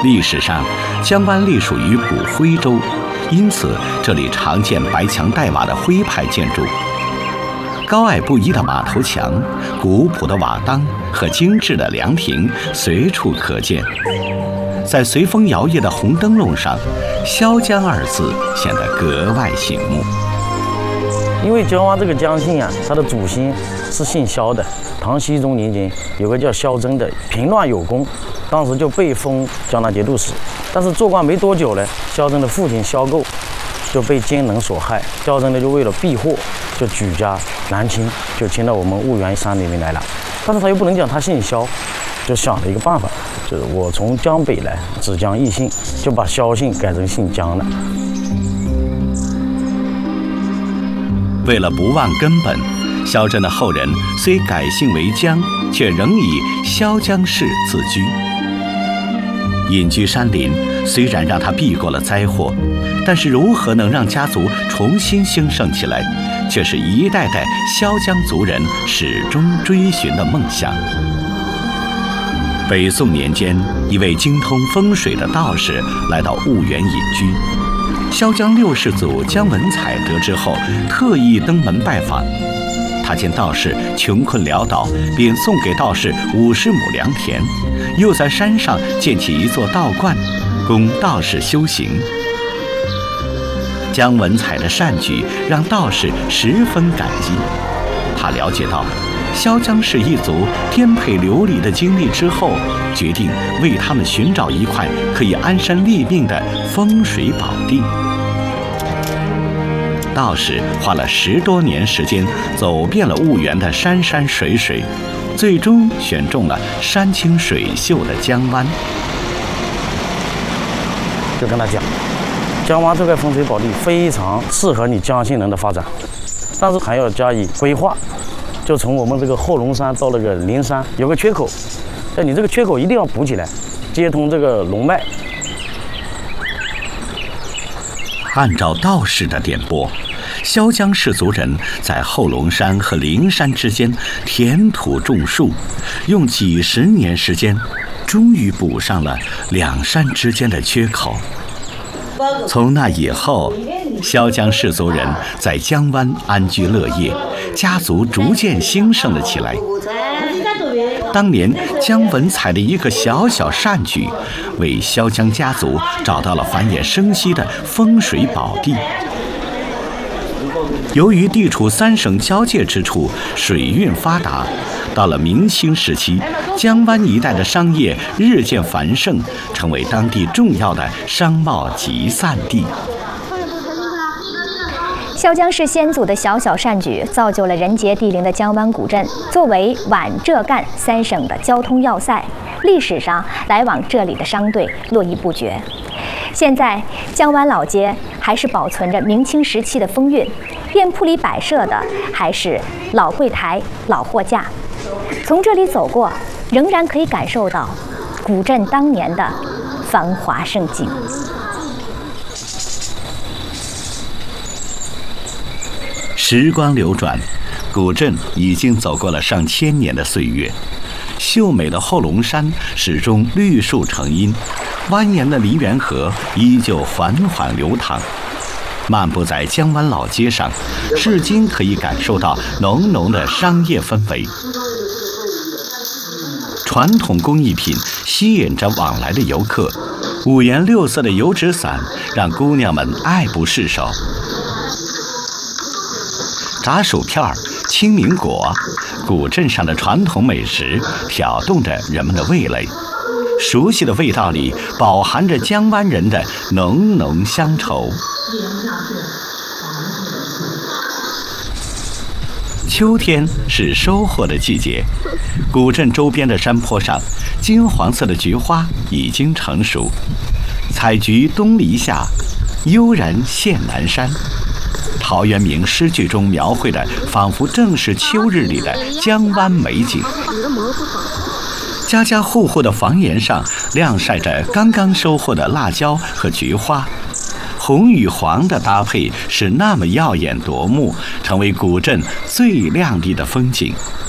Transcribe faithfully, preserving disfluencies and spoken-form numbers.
历史上，江湾隶属于古徽州，因此这里常见白墙黛瓦的徽派建筑。高矮不一的马头墙、古朴的瓦当和精致的凉亭随处可见。在随风摇曳的红灯笼上，萧江二字显得格外醒目。 因为江湾这个江姓啊，它的祖先是姓萧的。唐僖宗年间，有个叫萧真的平乱有功，当时就被封江南节度使。但是做官没多久呢，萧真的父亲萧构就被奸人所害，萧真呢就为了避祸，就举家南迁，就迁到我们婺源山里面来了。但是他又不能讲他姓萧，就想了一个办法，就是我从江北来，只江异姓，就把萧姓改成姓江了。 为了不忘根本，萧真的后人虽改姓为江，却仍以萧江氏自居。隐居山林，虽然让他避过了灾祸，但是如何能让家族重新兴盛起来，却是一代代萧江族人始终追寻的梦想。北宋年间，一位精通风水的道士来到婺源隐居。萧江六世祖江文采得知后，特意登门拜访。他见道士穷困潦倒，便送给道士五十亩良田，又在山上建起一座道观，供道士修行。江文采的善举让道士十分感激。他了解到萧江氏一族颠沛流离的经历之后，决定为他们寻找一块可以安身立命的风水宝地。道士花了十多年时间，走遍了婺源的山山水水，最终选中了山清水秀的江湾。 就跟他讲，江湾这块风水宝地非常适合你江姓人的发展，但是还要加以规划。就从我们这个后龙山到那个灵山有个缺口，但你这个缺口一定要补起来，接通这个龙脉。 按照道士的点拨，萧江氏族人在后龙山和灵山之间填土种树，用几十年时间，终于补上了两山之间的缺口。从那以后，萧江氏族人在江湾安居乐业，家族逐渐兴盛了起来。当年江文采的一个小小善举，为萧江家族找到了繁衍生息的风水宝地。由于地处三省交界之处，水运发达，到了明清时期，江湾一带的商业日渐繁盛，成为当地重要的商贸集散地。 萧江氏先祖的小小善举，造就了人杰地灵的江湾古镇。作为皖浙赣三省的交通要塞，历史上来往这里的商队络绎不绝。现在江湾老街还是保存着明清时期的风韵，店铺里摆设的还是老柜台、老货架。从这里走过，仍然可以感受到古镇当年的繁华盛景。 时光流转，古镇已经走过了上千年的岁月。秀美的后龙山始终绿树成荫，蜿蜒的梨园河依旧缓缓流淌。漫步在江湾老街上，至今可以感受到浓浓的商业氛围。传统工艺品吸引着往来的游客，五颜六色的油纸伞让姑娘们爱不释手。炸薯片、青苹果，古镇上的传统美食挑动着人们的味蕾。熟悉的味道里饱含着江湾人的浓浓乡愁。秋天是收获的季节，古镇周边的山坡上，金黄色的菊花已经成熟。采菊东篱下，悠然见南山。陶渊明诗句中描绘的，仿佛正是秋日里的江湾美景。家家户户的房檐上晾晒着刚刚收获的辣椒和菊花，红与黄的搭配是那么耀眼夺目，成为古镇最亮丽的风景。